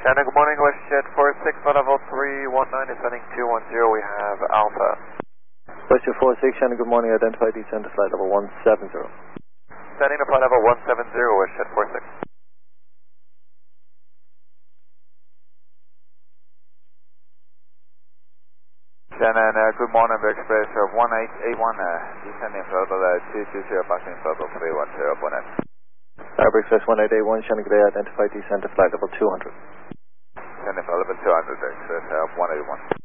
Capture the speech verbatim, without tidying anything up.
China, good morning, WestJet four six, flight level three one nine, descending two one zero, we have Alpha. WestJet four six, China, good morning, identify descend to flight level one seven zero. Descending to flight level one seven zero, WestJet four six. Shannon, uh, good morning, Express uh, one eight eight one, uh, descending flight level uh, two two zero, passing flight level three one zero, bonnet. Airbus Express one eight eight one, China, good day, identify descend to flight level two hundred. Descending flight level two hundred, Express uh, one eight one.